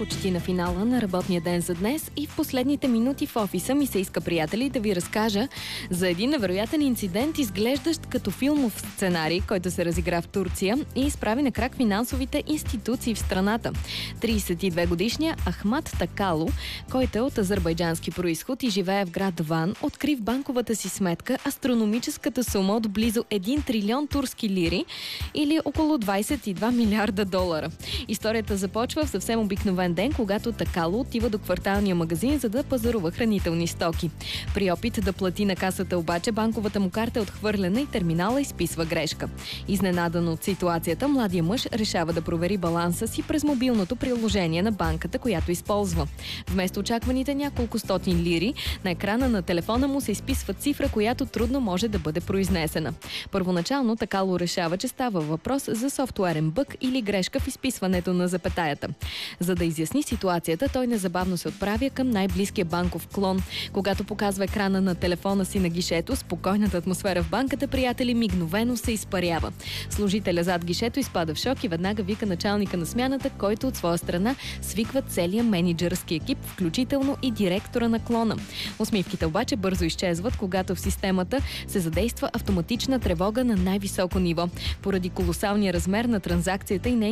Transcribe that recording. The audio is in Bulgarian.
почти на финала на работния ден за днес и в последните минути в офиса ми се иска, приятели, да ви разкажа за един невероятен инцидент, изглеждащ като филмов сценарий, който се разигра в Турция и изправи на крак финансовите институции в страната. 32-годишният Ахмад Такалу, който е от азербайджански произход и живее в град Ван, откри в банковата си сметка астрономическата сума от близо 1 трилион турски лири или около 22 милиарда долара. Историята започва в съвсем обикновен ден, когато Такало отива до кварталния магазин, за да пазарува хранителни стоки. При опит да плати на касата обаче, банковата му карта е отхвърлена и терминала изписва грешка. Изненадан от ситуацията, младия мъж решава да провери баланса си през мобилното приложение на банката, която използва. Вместо очакваните няколко стотин лири, на екрана на телефона му се изписва цифра, която трудно може да бъде произнесена. Първоначално Такало решава, че става въпрос за софтуерен бъг или грешка в изписването на запетаята. За да изясни ситуацията, той незабавно се отправя към най-близкия банков клон. Когато показва екрана на телефона си на гишето, спокойната атмосфера в банката, приятели, мигновено се изпарява. Служителя зад гишето изпада в шок и веднага вика началника на смяната, който от своя страна свиква целия мениджърски екип, включително и директора на клона. Усмивките обаче бързо изчезват, когато в системата се задейства автоматична тревога на най-високо ниво. Поради колосалния размер на транзакцията и